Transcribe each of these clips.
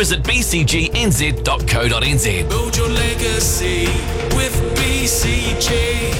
Visit bcgnz.co.nz. Build your legacy with BCG.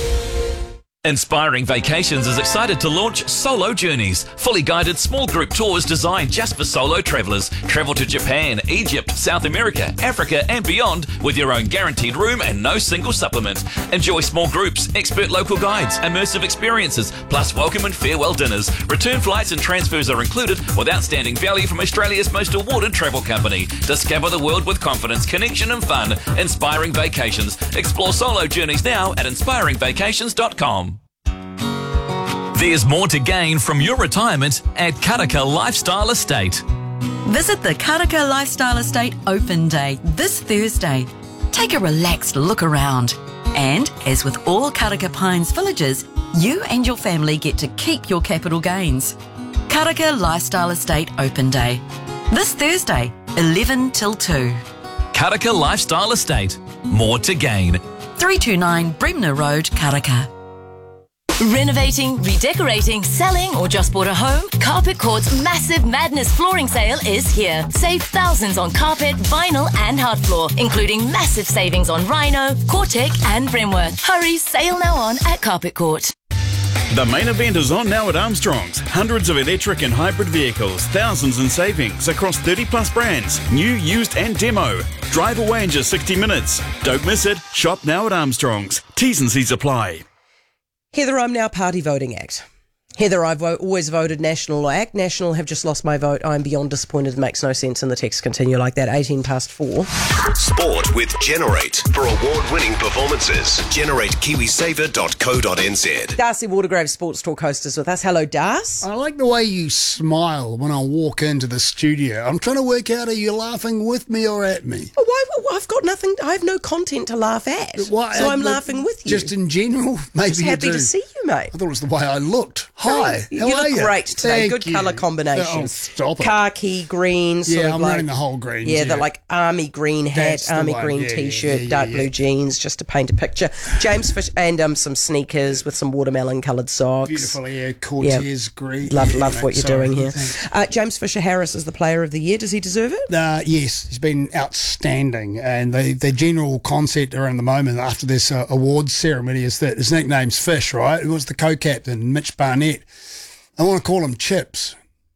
Inspiring Vacations is excited to launch Solo Journeys, fully guided small group tours designed just for solo travellers. Travel to Japan, Egypt, South America, Africa and beyond with your own guaranteed room and no single supplement. Enjoy small groups, expert local guides, immersive experiences, plus welcome and farewell dinners. Return flights and transfers are included with outstanding value from Australia's most awarded travel company. Discover the world with confidence, connection and fun. Inspiring Vacations. Explore Solo Journeys now at inspiringvacations.com. There's more to gain from your retirement at Karaka Lifestyle Estate. Visit the Karaka Lifestyle Estate Open Day this Thursday. Take a relaxed look around. And, as with all Karaka Pines villages, you and your family get to keep your capital gains. Karaka Lifestyle Estate Open Day. This Thursday, 11 till 2. Karaka Lifestyle Estate. More to gain. 329 Bremner Road, Karaka. Renovating, redecorating, selling, or just bought a home? Carpet Court's massive Madness flooring sale is here. Save thousands on carpet, vinyl, and hard floor, including massive savings on Rhino, Cortec, and Bremworth. Hurry, sale now on at Carpet Court. The main event is on now at Armstrong's. Hundreds of electric and hybrid vehicles, thousands in savings across 30 plus brands, new, used and demo. Drive away in just 60 minutes. Don't miss it. Shop now at Armstrong's. T's and C's apply. Heather, I'm now Party Voting Act. Heather, I've always voted National Act. National have just lost my vote. I'm beyond disappointed. It makes no sense, and the text continue like that. 18 past 4. Sport with Generate. For award-winning performances, generatekiwisaver.co.nz. Darcy Watergrave, Sports Talk host, is with us. Hello, Darcy. I like the way you smile when I walk into the studio. I'm trying to work out, are you laughing with me or at me? Oh, why? I've got nothing. I have no content to laugh at. Why, so I'm laughing with you. Just in general, maybe Just happy you do. to see you, mate. I thought it was the way I looked. Hi, you how look are you? great today. Thank Good you. colour combination. Oh, stop it. Khaki green. Sort Yeah, of I'm like, wearing the whole green. Yeah, the like army green hat, That's the army one. green Yeah, t-shirt, yeah, dark yeah. blue jeans, just to paint a picture. James Fish and some sneakers with some watermelon coloured socks. Beautiful, yeah, Cortez green. Love Yeah, what you're sorry. doing here. Thanks. James Fisher Harris is the Player of the Year. Does he deserve it? Yes, he's been outstanding. And the general concept around the moment after this awards ceremony is that his nickname's Fish, right? It was the co-captain, Mitch Barnett. I want to call him Chips.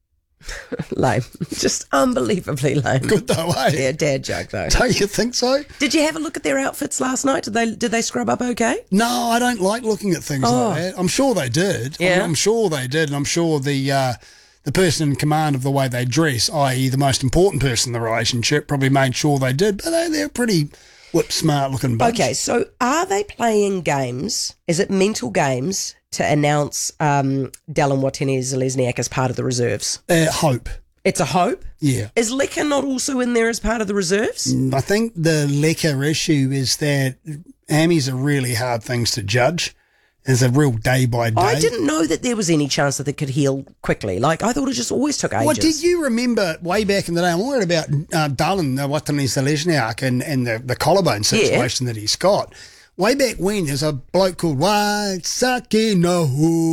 Lame. Just unbelievably lame. Good though, eh? Yeah, dad joke though. Don't you think so? Did you have a look at their outfits last night? Did they scrub up okay? No, I don't like looking at things like that. I'm sure they did. Yeah. I'm sure they did, and I'm sure the person in command of the way they dress, i.e. the most important person in the relationship, probably made sure they did, but they're pretty whip-smart looking bunch. Okay, so are they playing games? Is it mental games to announce Dallin Watene-Zelezniak as part of the reserves? Hope. It's a hope? Yeah. Is Lecker not also in there as part of the reserves? I think the Lecker issue is that Ammies are really hard things to judge. It's a real day by day. I didn't know that there was any chance that they could heal quickly. Like, I thought it just always took ages. Well, did you remember way back in the day, I'm worried about Dallin Watene-Zelezniak and the collarbone situation that he's got. Way back when, there's a bloke called Waisake no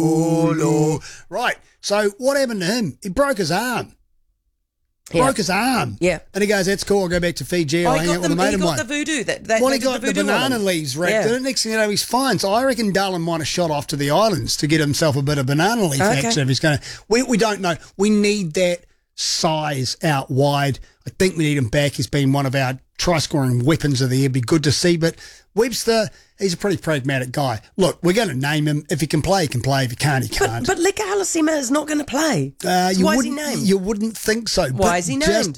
Hulu. Right, so what happened to him? He broke his arm. Broke his arm. Yeah. And he goes, that's cool, I'll go back to Fiji, I'll hang out with a mate of mine. He got the voodoo. He got the banana leaves wrapped in it. Next thing you know, he's fine. So I reckon Dallin might have shot off to the islands to get himself a bit of banana leaf action if he's going to. We don't know. We need that size out wide. I think we need him back. He's been one of our try-scoring weapons of the year. Be good to see. But Webster, he's a pretty pragmatic guy. Look, we're going to name him. If he can play, he can play. If he can't, he can't. But Leka Halasima is not going to play. So why is he named? You wouldn't think so. Why is he named?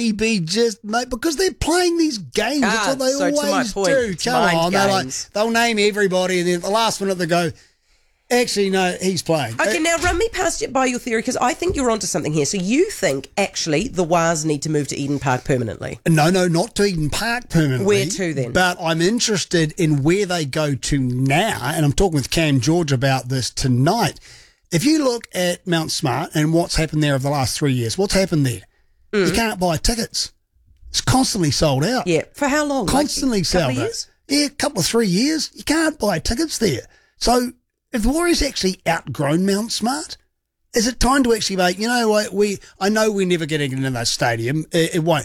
Because they're playing these games. That's what they always do. Come on. They'll name everybody, and then at the last minute they go, actually, no, he's playing. Okay, now run me past it by your theory, because I think you're onto something here. So you think, actually, the Waz need to move to Eden Park permanently? No, not to Eden Park permanently. Where to then? But I'm interested in where they go to now, and I'm talking with Cam George about this tonight. If you look at Mount Smart and what's happened there over the last 3 years, what's happened there? You can't buy tickets. It's constantly sold out. Yeah. For how long? Constantly sold out. Couple of years? Yeah, a couple of 3 years. You can't buy tickets there. So if the Warriors actually outgrown Mount Smart, is it time to actually make, you know what, I know we're never getting into that stadium. It won't.